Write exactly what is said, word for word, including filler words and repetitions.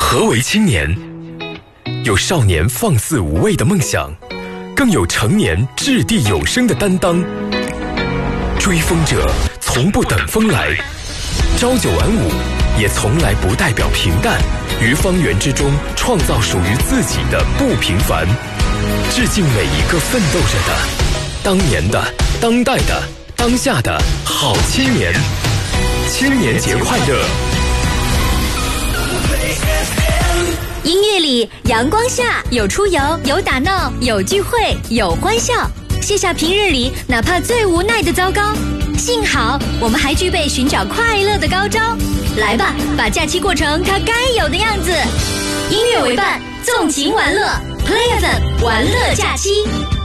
何为青年？有少年放肆无畏的梦想，更有成年掷地有声的担当。追风者从不等风来，朝九晚五也从来不代表平淡。于方圆之中创造属于自己的不平凡。致敬每一个奋斗着的、当年的、当代的、当下的好青年。青年节快乐！ 音乐里，阳光下有出游，有打闹，有聚会，有欢笑。卸下平日里哪怕最无奈的糟糕，幸好我们还具备寻找快乐的高招。来吧，把假期过成它该有的样子。音乐为伴，纵情玩乐 ，Play F M 玩乐假期。